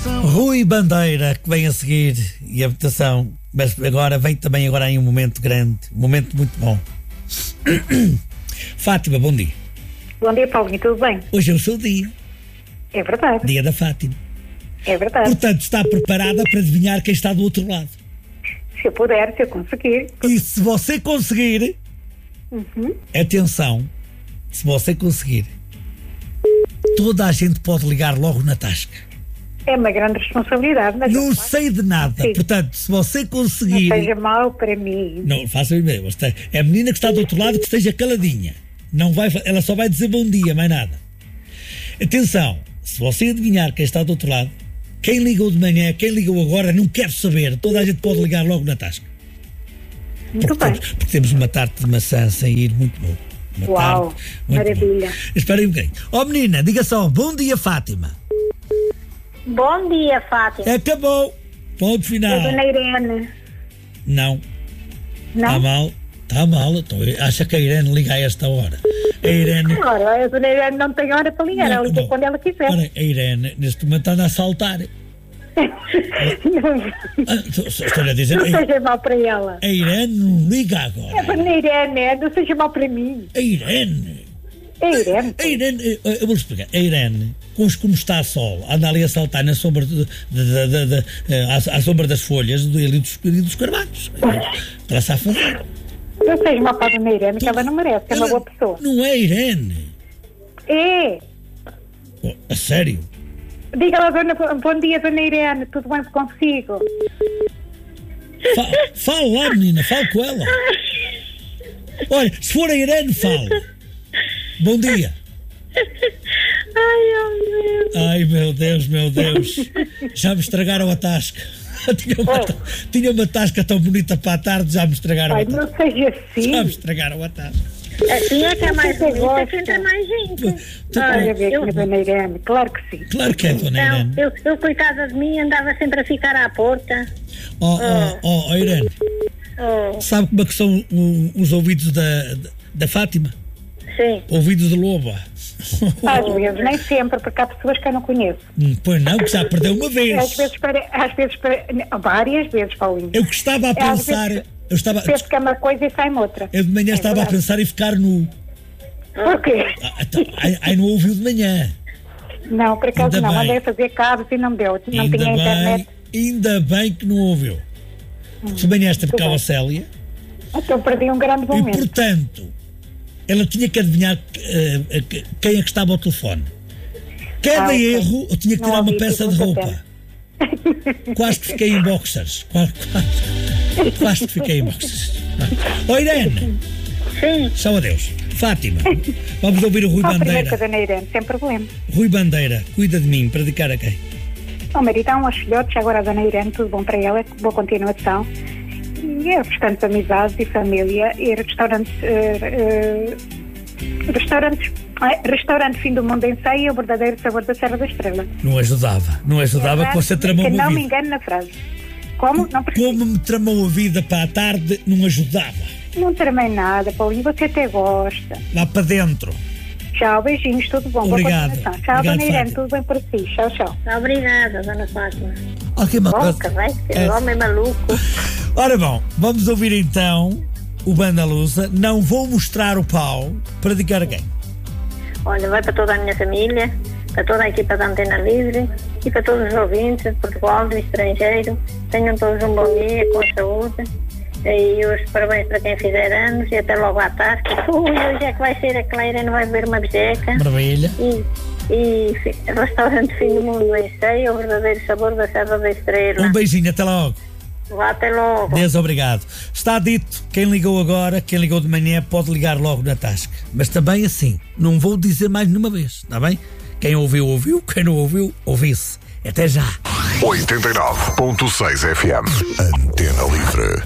Rui Bandeira, que vem a seguir, e a votação, mas agora vem também agora em um momento grande, um momento muito bom. Fátima, bom dia. Bom dia, Paulinho, tudo bem? Hoje é o seu dia. É verdade. Dia da Fátima. É verdade. Portanto, está preparada para adivinhar quem está do outro lado. Se eu puder, se eu conseguir. E se você conseguir, atenção, se você conseguir, toda a gente pode ligar logo na tasca. É uma grande responsabilidade, mas Não sei de nada. Sim. Portanto, se você conseguir... não seja mau para mim. Não, faça o mesmo. É a menina que está do outro lado que esteja caladinha. Não vai, ela só vai dizer bom dia, mais nada. Atenção, se você adivinhar quem está do outro lado, quem ligou de manhã, quem ligou agora, não quero saber. Toda a gente pode ligar logo na tasca. Muito bem. Porque temos uma tarte de maçã a sair muito bom. Uma Uau, tarte muito maravilha. boa. Espera aí um bocadinho. Ó menina, diga só, bom dia, Fátima. Bom dia, Fátima. Acabou. Ponto final. É Dona Irene. Não. Não? Está mal. Está mal. Então, acha que a Irene liga a esta hora? A Irene... Ora, a Dona Irene não tem hora para ligar, ela liga Não. quando ela quiser. Ora, a Irene, neste momento, anda a saltar. Estou a dizer... Não seja mal para ela. A Irene não liga É agora. Dona Irene, não seja mal para mim. A Irene... É Irene. A Irene, eu vou explicar. A Irene, como está a sol, anda ali a saltar na sombra à sombra das folhas e dos carvalhos. Para se afundar. Não seja mal para a Dona Irene, que ela não merece, é uma boa pessoa. Não é Irene. É. Oh, a sério? Diga lá, bom dia, Dona Irene, tudo bem consigo? Fala lá, menina, fala com ela. Olha, se for a Irene, fala. Bom dia. Ai, meu Deus, meu Deus. Já me estragaram a tasca. Tinha uma tasca tão bonita para a tarde, já me estragaram a tasca. Não seja assim. Já me estragaram a tasca. Assim é que é mais bonita, que entra mais gente. Olha, ver que a Dona Irene, claro que sim. Claro que é, Dona Irene. Eu, coitada de mim, andava sempre a ficar à porta. Irene, sabe como é que são os ouvidos da Fátima? Sim. Ouvidos de loba. Às vezes, nem sempre, porque há pessoas que eu não conheço. Pois não, que já perdeu uma vez. Várias vezes, Paulinho. Eu que estava a pensar... Penso que é uma coisa e sai-me outra. Eu de manhã estava verdade. a pensar em ficar nu. Porquê? Não ouviu de manhã. Não, por acaso Ainda não. bem. Andei a fazer cabos e não me deu. Não tinha internet. Ainda bem que não ouviu. Porque de manhã esta ficava Célia. Então perdi um grande E momento. portanto, ela tinha que adivinhar quem é que estava ao telefone. Cada erro, eu tinha que tirar uma peça de roupa. Quase que fiquei em boxers. Quase que fiquei em boxers. Irene. Sim. Tchau, adeus. Fátima, vamos ouvir o Rui Bandeira. Com a Dona Irene, sem problema. Rui Bandeira, cuida de mim, para dedicar a quem? O marido há uns filhotes, agora a Dona Irene, tudo bom para ela, boa continuação. E restantes amizades e família e restaurante Fim do Mundo em Ceia, o verdadeiro sabor da Serra da Estrela. Não ajudava que você tramou que uma não vida. me engane na frase. Como? Não percebi. Como me tramou a vida para a tarde, não ajudava. Não tramei nada, Paulinho, você até gosta. Lá para dentro. Tchau, beijinhos, tudo bom. Obrigado. Boa continuação. Tchau, Obrigado, Dona Irene, Fátima. tudo bem por si. Tchau, tchau. Obrigada, Dona Fátima. Ok, uma coisa. Boca, vai ser homem maluco. Ora bom, vamos ouvir então o Banda Lusa. Não vou mostrar o pau, para dedicar a quem? Olha, vai para toda a minha família, para toda a equipa da Antena Livre e para todos os ouvintes de Portugal, do estrangeiro. Tenham todos um bom dia, com saúde. E os parabéns para quem fizer anos e até logo à tarde. Hoje é que vai ser a Cleira, não vai beber uma bejeca. Maravilha. E restaurante Fim do Mundo em Ceia, o verdadeiro sabor da Serra da Estrela. Um beijinho, até logo. Vá, até logo. Deus, obrigado. Está dito, quem ligou agora, quem ligou de manhã, pode ligar logo na tasca. Mas também assim, não vou dizer mais nenhuma vez, está bem? Quem ouviu, ouviu. Quem não ouviu, ouviu-se. Até já. 89.6 FM. Antena Livre.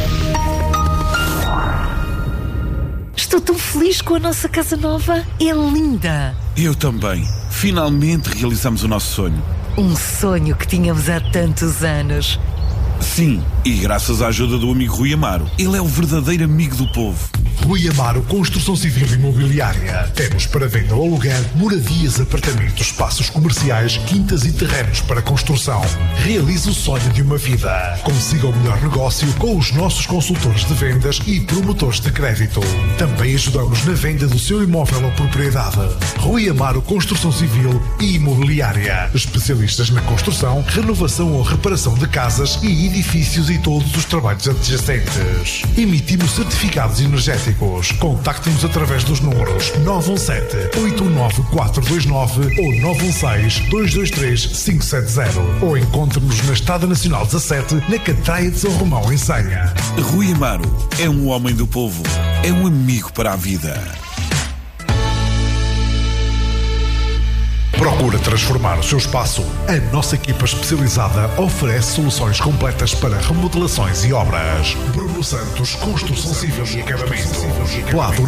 Estou tão feliz com a nossa casa nova. É linda. Eu também. Finalmente realizamos o nosso sonho. Um sonho que tínhamos há tantos anos. Sim, e graças à ajuda do amigo Rui Amaro. Ele é o verdadeiro amigo do povo. Rui Amaro Construção Civil e Imobiliária. Temos para venda ou aluguer moradias, apartamentos, espaços comerciais, quintas e terrenos para construção. Realize o sonho de uma vida. Consiga o melhor negócio com os nossos consultores de vendas e promotores de crédito. Também ajudamos na venda do seu imóvel ou propriedade. Rui Amaro Construção Civil e Imobiliária. Especialistas na construção, renovação ou reparação de casas e edifícios e todos os trabalhos adjacentes. Emitimos certificados energéticos. Contacte-nos através dos números 917-89429 ou 916-223-570 ou encontre-nos na Estrada Nacional 17, na Catraia de São Romão, em Senha. Rui Amaro é um homem do povo, é um amigo para a vida. Procura transformar o seu espaço? A nossa equipa especializada oferece soluções completas para remodelações e obras. Bruno Santos, Construção Civil e Acabamento. Plado